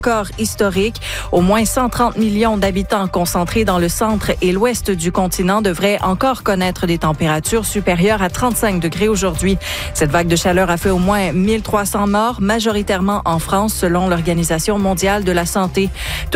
Record historique. Au moins 130 millions d'habitants concentrés dans le centre et l'ouest du continent devraient encore connaître des températures supérieures à 35 degrés aujourd'hui. Cette vague de chaleur a fait au moins 1300 morts, majoritairement en France, selon l'Organisation mondiale de la santé.